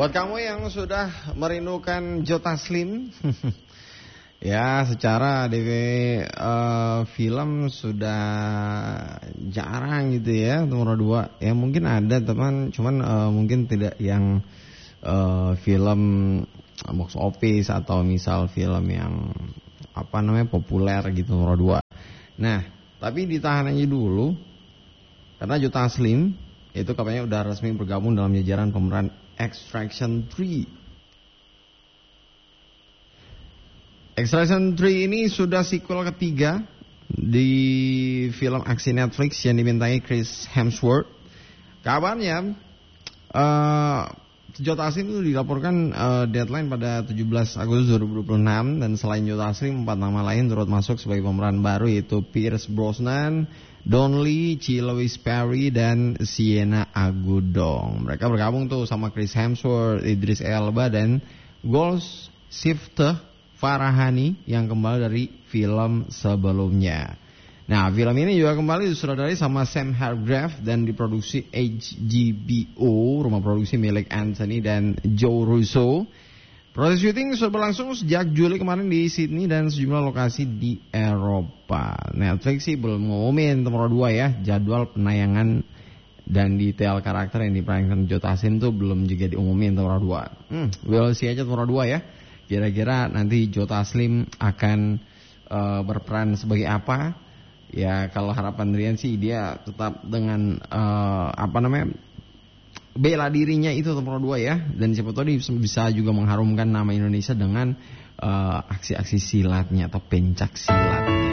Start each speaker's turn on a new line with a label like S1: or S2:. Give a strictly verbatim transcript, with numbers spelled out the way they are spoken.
S1: Buat kamu yang sudah merindukan Joe Taslim, ya secara D V uh, film sudah jarang gitu ya nomor dua. Ya mungkin ada teman, cuman uh, mungkin tidak yang uh, film box office atau misal film yang apa namanya populer gitu nomor dua. Nah, tapi ditahan aja dulu karena Joe Taslim itu katanya udah resmi bergabung dalam jajaran pemeran Extraction tiga. Extraction tiga ini sudah sequel ketiga di film aksi Netflix yang dibintangi Chris Hemsworth. Kabarnya uh, Joe Taslim itu dilaporkan uh, deadline pada tujuh belas Agustus dua ribu dua puluh enam, dan selain Joe Taslim, empat nama lain turut masuk sebagai pemeran baru, yaitu Pierce Brosnan, Don Lee, C. Lewis Perry, dan Sienna Agudong. Mereka bergabung tuh sama Chris Hemsworth, Idris Elba, dan Golshifteh Farahani yang kembali dari film sebelumnya. Nah, film ini juga kembali disutradarai sama Sam Hargrave dan diproduksi H B O, rumah produksi milik Anthony dan Joe Russo. Proses syuting sudah berlangsung sejak Juli kemarin di Sydney dan sejumlah lokasi di Eropa. Netflix sih belum ngumumin nomor dua ya, jadwal penayangan dan detail karakter yang diperankan Joe Taslim tuh belum juga diumumin nomor dua. Hmm, we'll see aja nomor dua ya. Kira-kira nanti Joe Taslim akan uh, berperan sebagai apa? Ya kalau harapan Rian sih dia tetap dengan uh, apa namanya bela dirinya itu nomor dua ya, dan siapa tahu dia bisa juga mengharumkan nama Indonesia dengan uh, aksi-aksi silatnya atau pencak silat.